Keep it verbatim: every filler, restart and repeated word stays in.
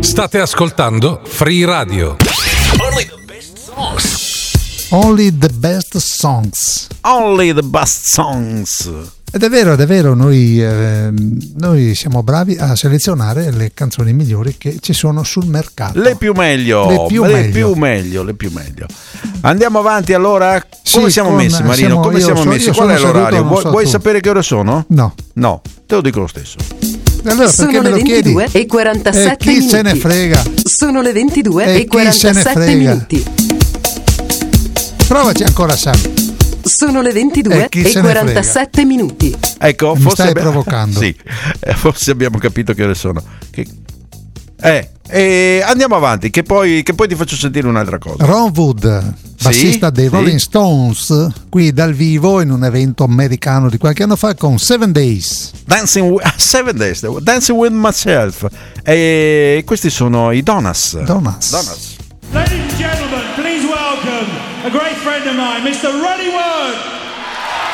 State ascoltando Free Radio. Only the best songs. Only the best songs. Only the best songs. Ed è vero, ed è vero, noi, eh, noi siamo bravi a selezionare le canzoni migliori che ci sono sul mercato. Le più meglio, le più, le meglio. più meglio, le più meglio. Andiamo avanti allora. Come Sì, siamo con- messi, Marino? siamo- Come io siamo so- messi? io Qual sono è l'orario? seduto, non Vuoi, so vuoi tu. sapere che ore sono? No. No, te lo dico lo stesso. Allora, Sono perché me le lo chiedi? ventidue e quarantasette Eh, chi minuti. se ne frega? Sono le ventidue E e chi se ne quarantasette frega? minuti. Provaci ancora, Sam. Sono le ventidue E chi e se ne quarantasette minuti. Ecco, Mi forse stai abbi- provocando. Sì, eh, forse abbiamo capito che ore sono. Che... Eh, eh, andiamo avanti, che poi, che poi ti faccio sentire un'altra cosa. Ron Wood, bassista Sì, dei sì. Rolling Stones, qui dal vivo in un evento americano di qualche anno fa con Seven Days. Dancing with, Seven Days, Dancing with Myself. E questi sono i Donas. Donas. Donas. Ladies and gentlemen, please welcome a great friend of mine, mister Ronnie Wood.